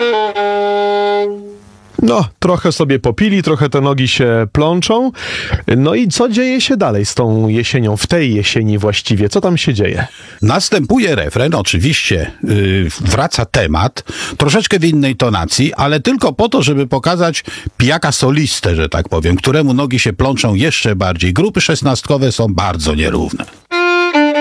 No, trochę sobie popili, trochę te nogi się plączą. No i co dzieje się dalej z tą jesienią, w tej jesieni właściwie? Co tam się dzieje? Następuje refren, oczywiście wraca temat, troszeczkę w innej tonacji, ale tylko po to, żeby pokazać pijaka solistę, że tak powiem, któremu nogi się plączą jeszcze bardziej. Grupy szesnastkowe są bardzo nierówne.